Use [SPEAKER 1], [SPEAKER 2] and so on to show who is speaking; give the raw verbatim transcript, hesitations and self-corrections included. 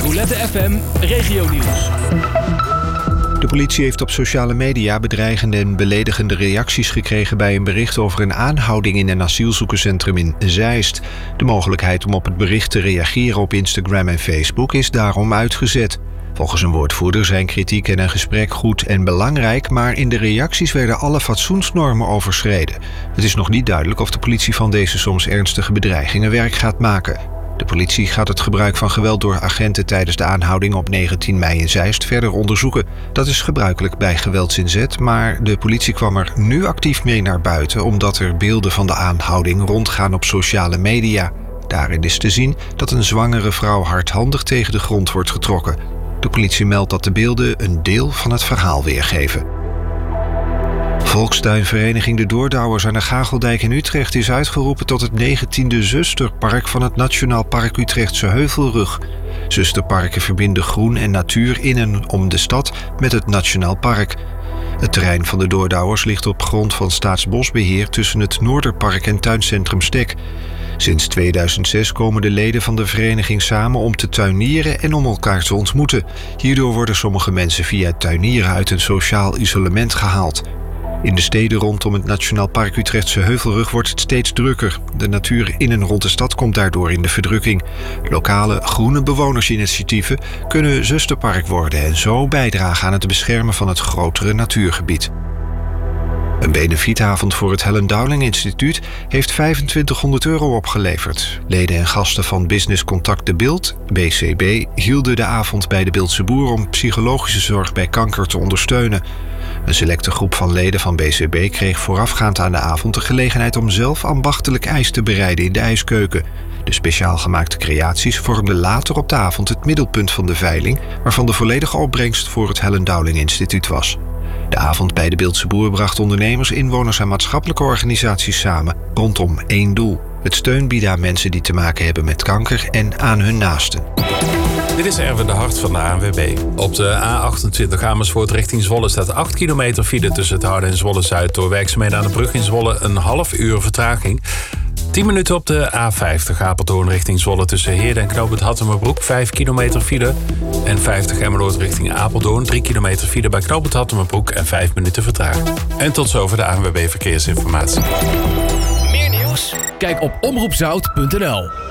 [SPEAKER 1] Roulette F M Regionieuws.
[SPEAKER 2] De politie heeft op sociale media bedreigende en beledigende reacties gekregen bij een bericht over een aanhouding in een asielzoekerscentrum in Zeist. De mogelijkheid om op het bericht te reageren op Instagram en Facebook is daarom uitgezet. Volgens een woordvoerder zijn kritiek en een gesprek goed en belangrijk, maar in de reacties werden alle fatsoensnormen overschreden. Het is nog niet duidelijk of de politie van deze soms ernstige bedreigingen werk gaat maken. De politie gaat het gebruik van geweld door agenten tijdens de aanhouding op negentien mei in Zeist verder onderzoeken. Dat is gebruikelijk bij geweldsinzet, maar de politie kwam er nu actief mee naar buiten omdat er beelden van de aanhouding rondgaan op sociale media. Daarin is te zien dat een zwangere vrouw hardhandig tegen de grond wordt getrokken. De politie meldt dat de beelden een deel van het verhaal weergeven. Volkstuinvereniging De Doordouwers aan de Gageldijk in Utrecht is uitgeroepen tot het negentiende zusterpark van het Nationaal Park Utrechtse Heuvelrug. Zusterparken verbinden groen en natuur in en om de stad met het Nationaal Park. Het terrein van de Doordouwers ligt op grond van Staatsbosbeheer tussen het Noorderpark en tuincentrum Stek. Sinds tweeduizend zes komen de leden van de vereniging samen om te tuinieren en om elkaar te ontmoeten. Hierdoor worden sommige mensen via het tuinieren uit een sociaal isolement gehaald. In de steden rondom het Nationaal Park Utrechtse Heuvelrug wordt het steeds drukker. De natuur in en rond de stad komt daardoor in de verdrukking. Lokale groene bewonersinitiatieven kunnen zusterpark worden en zo bijdragen aan het beschermen van het grotere natuurgebied. Een benefietavond voor het Helen Dowling Instituut heeft vijfentwintighonderd euro opgeleverd. Leden en gasten van Business Contact De Bild, B C B, hielden de avond bij de Bildse Boer om psychologische zorg bij kanker te ondersteunen. Een selecte groep van leden van B C B kreeg voorafgaand aan de avond de gelegenheid om zelf ambachtelijk ijs te bereiden in de ijskeuken. De speciaal gemaakte creaties vormden later op de avond het middelpunt van de veiling, waarvan de volledige opbrengst voor het Helen Dowling Instituut was. De avond bij de Bildse Boer bracht ondernemers, inwoners en maatschappelijke organisaties samen rondom één doel: het steun bieden aan mensen die te maken hebben met kanker en aan hun naasten.
[SPEAKER 3] Dit is Erwin de Hart van de A N W B. Op de A achtentwintig Amersfoort richting Zwolle staat acht kilometer file tussen het Harde en Zwolle-Zuid. Door werkzaamheden aan de brug in Zwolle een half uur vertraging. tien minuten op de A vijftig Apeldoorn richting Zwolle tussen Heerde en Knoop het Hattemerbroek. vijf kilometer file. En vijftig Emmeloord richting Apeldoorn. drie kilometer file bij Knoop het Hattemerbroek en vijf minuten vertraging. En tot zover de A N W B Verkeersinformatie.
[SPEAKER 1] Meer nieuws? Kijk op omroep zout punt n l.